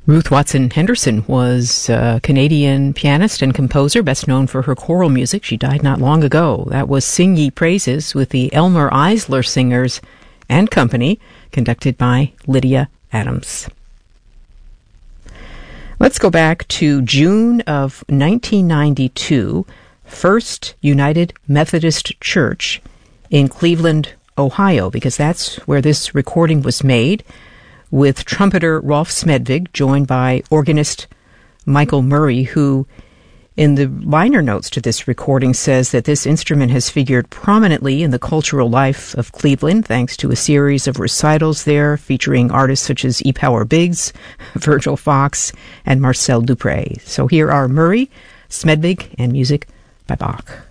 Ruth Watson Henderson was a Canadian pianist and composer, best known for her choral music. She died not long ago. That was Sing Ye Praises with the Elmer Eisler Singers and Company, conducted by Lydia Adams. Let's go back to June of 1992, First United Methodist Church in Cleveland, Ohio, because that's where this recording was made, with trumpeter Rolf Smedvig, joined by organist Michael Murray, who, in the liner notes to this recording, says that this instrument has figured prominently in the cultural life of Cleveland, thanks to a series of recitals there featuring artists such as E. Power Biggs, Virgil Fox, and Marcel Dupré. So here are Murray, Smedvig, and music by Bach.